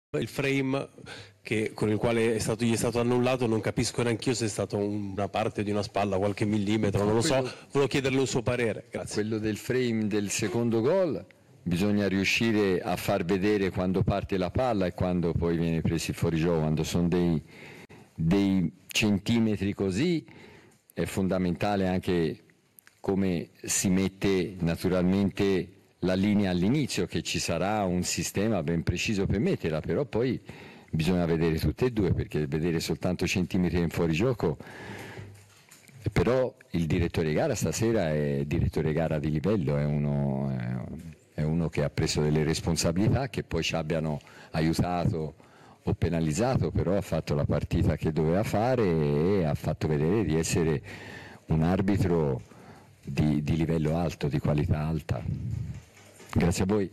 Il frame con il quale gli è stato annullato, non capisco neanch'io se è stata una parte di una spalla, qualche millimetro, non lo so, volevo chiederle un suo parere. Grazie. Quello del frame del secondo gol, bisogna riuscire a far vedere quando parte la palla e quando poi viene preso fuori gioco. Quando sono dei centimetri così è fondamentale anche come si mette naturalmente la linea all'inizio, che ci sarà un sistema ben preciso per metterla, però poi bisogna vedere tutte e due, perché vedere soltanto centimetri in fuorigioco. Però il direttore gara stasera è direttore gara di livello, è uno che ha preso delle responsabilità, che poi ci abbiano aiutato o penalizzato, però ha fatto la partita che doveva fare e ha fatto vedere di essere un arbitro di livello alto, di qualità alta. Grazie a voi.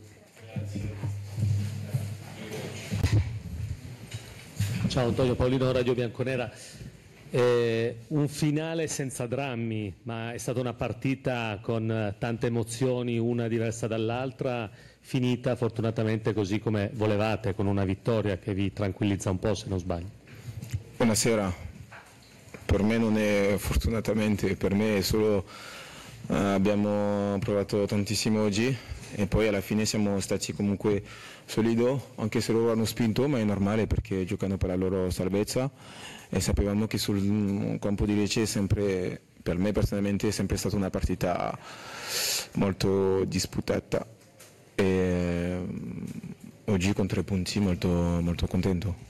Ciao Antonio Paolino, Radio Bianconera. Un finale senza drammi, ma è stata una partita con tante emozioni, una diversa dall'altra, finita fortunatamente così come volevate, con una vittoria che vi tranquillizza un po', se non sbaglio. Buonasera. Per me non è fortunatamente, per me è solo abbiamo provato tantissimo oggi e poi alla fine siamo stati comunque solido, anche se loro hanno spinto, ma è normale perché giocano per la loro salvezza e sapevamo che sul campo di Lecce sempre, per me personalmente, è sempre stata una partita molto disputata e oggi con 3 punti molto, molto contento.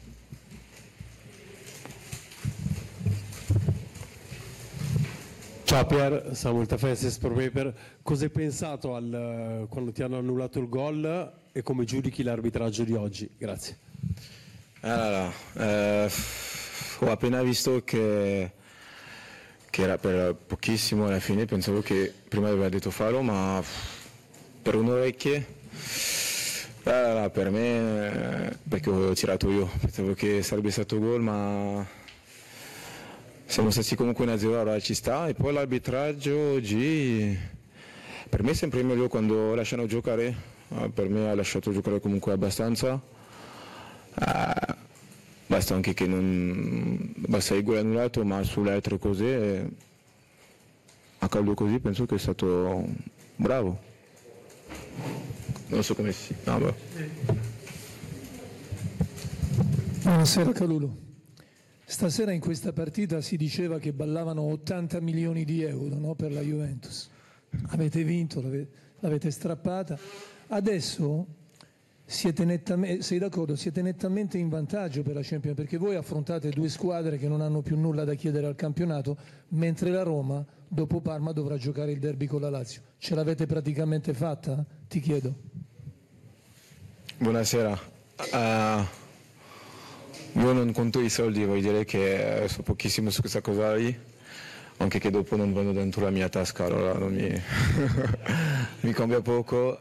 Ciao Pier, Samuel Tafese, Sport Paper. Cosa hai pensato quando ti hanno annullato il gol e come giudichi l'arbitraggio di oggi? Grazie. Ho appena visto che era per pochissimo alla fine, pensavo che prima aveva detto fallo, ma per un orecchie per me, perché ho tirato io, pensavo che sarebbe stato gol, ma siamo stati comunque 1-0, allora ci sta. E poi l'arbitraggio oggi per me è sempre meglio quando lasciano giocare, per me ha lasciato giocare comunque abbastanza, basta anche che non basta il gol annullato, ma sulle altre cose a caldo così penso che è stato bravo, non so come si chiama. Buonasera Calulu. Stasera in questa partita si diceva che ballavano 80 milioni di euro, no, per la Juventus. Avete vinto, l'avete strappata. Adesso siete nettamente in vantaggio per la Champions, perché voi affrontate 2 squadre che non hanno più nulla da chiedere al campionato, mentre la Roma, dopo Parma, dovrà giocare il derby con la Lazio. Ce l'avete praticamente fatta? Ti chiedo. Buonasera. Io non conto i soldi, voglio dire che so pochissimo su questa cosa lì, anche che dopo non vanno dentro la mia tasca, allora non mi cambia poco.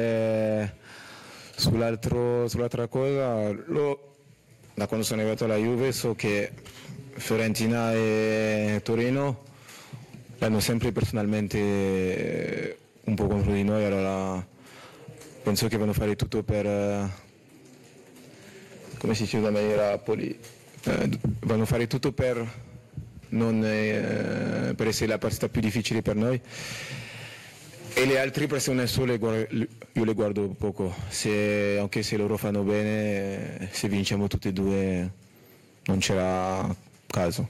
Sull'altra cosa, da quando sono arrivato alla Juve so che Fiorentina e Torino l'hanno sempre personalmente un po' contro di noi, allora penso che vanno fare tutto per... come si dice in una maniera vanno fare tutto per essere la partita più difficile per noi, e le altre persone sole io le guardo poco, anche se loro fanno bene, se vinciamo tutte e due non c'era caso.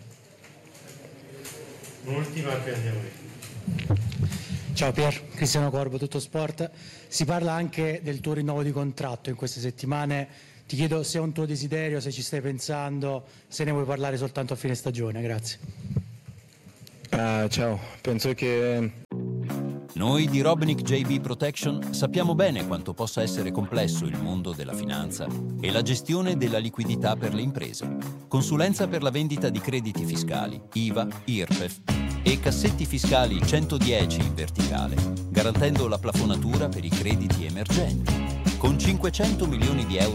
L'ultima che andiamo lì. Ciao Pier, Cristiano Corbo, Tutto Sport. Si parla anche del tuo rinnovo di contratto in queste settimane. Ti chiedo se è un tuo desiderio, se ci stai pensando, se ne vuoi parlare soltanto a fine stagione. Grazie. Ciao, penso che... Noi di Robinic JB Protection sappiamo bene quanto possa essere complesso il mondo della finanza e la gestione della liquidità per le imprese. Consulenza per la vendita di crediti fiscali, IVA, IRPEF e cassetti fiscali 110 in verticale, garantendo la plafonatura per i crediti emergenti. Con 500 milioni di euro